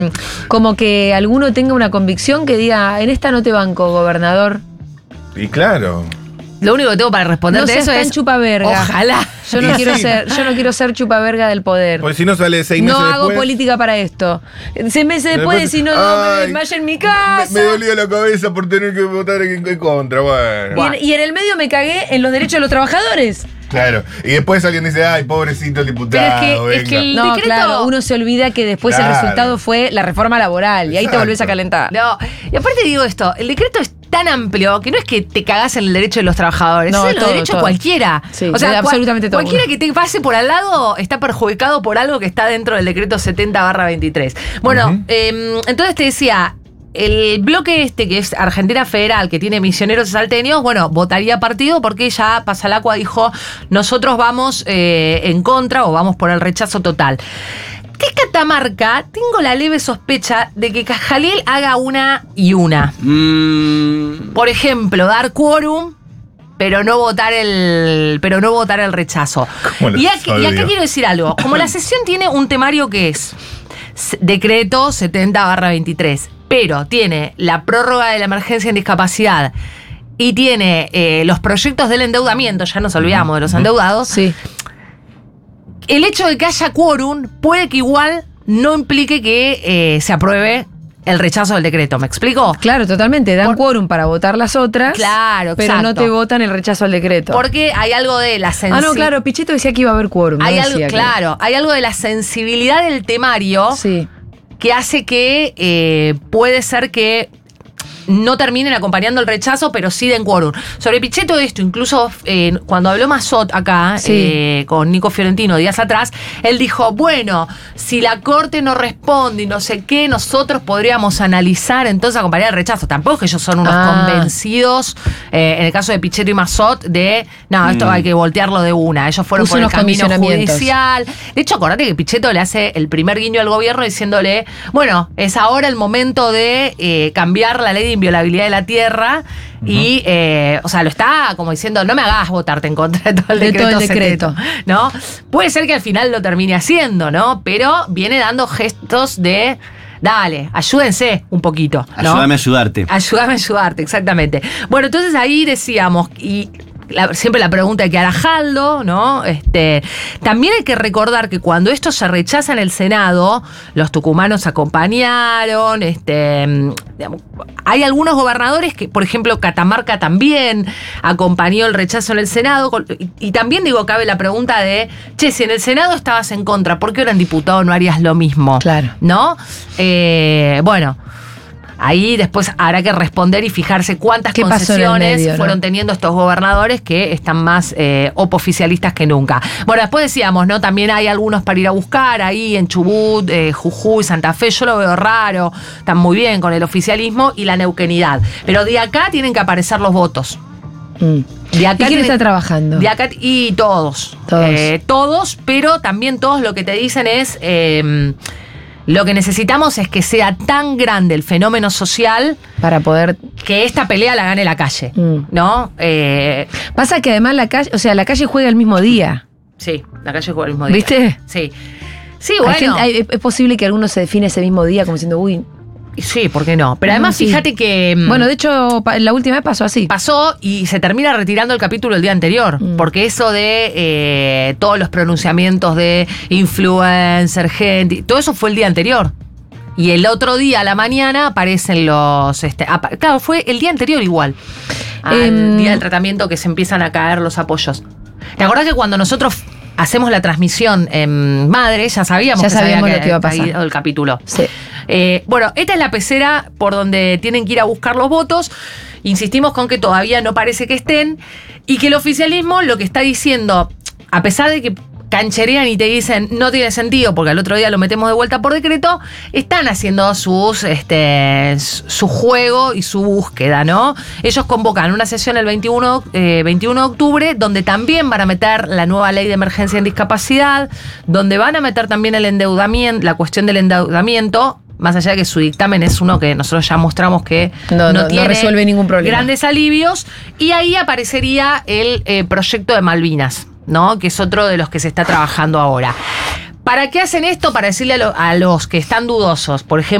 como que alguno tenga una convicción que diga, en esta no te banco, gobernador. Y claro. Lo único que tengo para responderte No eso seas es... tan chupaverga. Ojalá. Yo no quiero ser chupaverga del poder. Porque si no sale 6 meses No después. hago política para esto. 6 meses después, si no, me desmayo en mi casa. Me dolió la cabeza por tener que votar en contra. Bueno. Y en el medio me cagué en los derechos de los trabajadores. Claro. Y después alguien dice, ay, pobrecito el diputado. Pero es que el No, decreto... claro, uno se olvida que después el resultado fue la reforma laboral y ahí te Exacto. volvés a calentar. No, y aparte digo esto, el decreto es tan amplio que no es que te cagás en el derecho de los trabajadores, No, es en los todo, derechos todo. cualquiera. Sí, o sea, absolutamente todo. Cualquiera que te pase por al lado está perjudicado por algo que está dentro del decreto 70/23. Bueno, entonces te decía, el bloque que es Argentina Federal, que tiene misioneros y salteños, bueno, votaría partido porque ya Pasalacua dijo, nosotros vamos en contra o vamos por el rechazo total. ¿Qué es Catamarca? Tengo la leve sospecha de que Jalil haga una y una. Por ejemplo, dar quórum, pero no votar el rechazo. Y acá quiero decir algo. Como la sesión tiene un temario que es decreto 70/23, pero tiene la prórroga de la emergencia en discapacidad y tiene los proyectos del endeudamiento, ya nos olvidamos de los endeudados. Sí. El hecho de que haya quórum puede que igual no implique que se apruebe el rechazo del decreto, ¿me explico? Claro, totalmente. Dan quórum para votar las otras. Claro, pero exacto. no te votan el rechazo al decreto. Porque hay algo de la sensibilidad. no, claro, Pichetto decía que iba a haber quórum. Hay no algo, decía que- claro, hay algo de la sensibilidad del temario Sí. que hace que puede ser que no terminen acompañando el rechazo, pero sí den quórum. Sobre Pichetto esto, incluso cuando habló Mazot acá, Sí. con Nico Fiorentino días atrás, él dijo, bueno, si la Corte no responde y no sé qué, nosotros podríamos analizar entonces acompañar el rechazo. Tampoco es que ellos son unos convencidos, en el caso de Pichetto y Mazot, de, no, esto hay que voltearlo de una. Ellos fueron Puso por el unos camino condicionamientos. judicial. De hecho, acordate que Pichetto le hace el primer guiño al gobierno diciéndole, bueno, es ahora el momento de cambiar la ley de inviolabilidad de la tierra y, o sea, lo está como diciendo, no me hagas votarte en contra de todo el De decreto. todo el decreto. 70, ¿no? Puede ser que al final lo termine haciendo, ¿no? Pero viene dando gestos de, dale, ayúdense un poquito, ¿no? Ayúdame a ayudarte. Ayúdame a ayudarte, exactamente. Bueno, entonces ahí decíamos, y siempre la pregunta de que hará Jaldo, ¿no? También hay que recordar que cuando esto se rechaza en el Senado, los tucumanos acompañaron, digamos, hay algunos gobernadores que, por ejemplo, Catamarca también acompañó el rechazo en el Senado, y también, digo, cabe la pregunta de, che, si en el Senado estabas en contra, ¿por qué ahora en diputado no harías lo mismo? Claro. ¿No? Bueno, ahí después habrá que responder y fijarse cuántas ¿Qué pasó en el concesiones medio, fueron no? teniendo estos gobernadores que están más opoficialistas que nunca. Bueno, después decíamos, ¿no? También hay algunos para ir a buscar ahí en Chubut, Jujuy, Santa Fe. Yo lo veo raro. Están muy bien con el oficialismo y la neuquenidad. Pero de acá tienen que aparecer los votos. De acá ¿Y quién está trabajando? De acá y todos. Todos, pero también todos lo que te dicen es... lo que necesitamos es que sea tan grande el fenómeno social para poder que esta pelea la gane la calle, ¿no? Pasa que además la calle juega el mismo día. Sí, la calle juega el mismo día. ¿Viste? Sí. Sí, bueno. Es posible que alguno se define ese mismo día como diciendo, uy. Sí, ¿por qué no? Pero además, sí. fíjate que... Bueno, de hecho, la última vez pasó así. Pasó y se termina retirando el capítulo el día anterior. Porque eso de todos los pronunciamientos de influencer, gente, todo eso fue el día anterior. Y el otro día, a la mañana, aparecen los... claro, fue el día anterior igual. Al día del tratamiento que se empiezan a caer los apoyos. ¿Te acordás que cuando nosotros hacemos la transmisión en Madre, ya sabíamos lo que iba a pasar el capítulo? Sí. Bueno, esta es la pecera por donde tienen que ir a buscar los votos. Insistimos con que todavía no parece que estén y que el oficialismo lo que está diciendo, a pesar de que cancherean y te dicen no tiene sentido porque al otro día lo metemos de vuelta por decreto, están haciendo su juego y su búsqueda, ¿no? Ellos convocan una sesión el 21 de octubre donde también van a meter la nueva ley de emergencia en discapacidad, donde van a meter también el endeudamiento, la cuestión del endeudamiento. Más allá de que su dictamen es uno que nosotros ya mostramos que no resuelve ningún problema. Grandes alivios. Y ahí aparecería el proyecto de Malvinas, ¿no? Que es otro de los que se está trabajando ahora. ¿Para qué hacen esto? Para decirle a los que están dudosos, por ejemplo,